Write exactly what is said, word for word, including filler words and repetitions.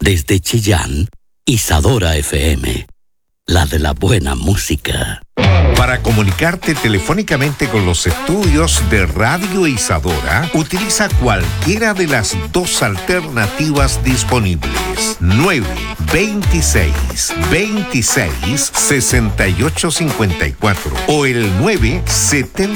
Desde Chillán, Isadora F M, la de la buena música. Para comunicarte telefónicamente con los estudios de Radio Isadora, utiliza cualquiera de las dos alternativas disponibles. nueve veintiséis veintiséis sesenta y ocho cincuenta y cuatro o el nueve setenta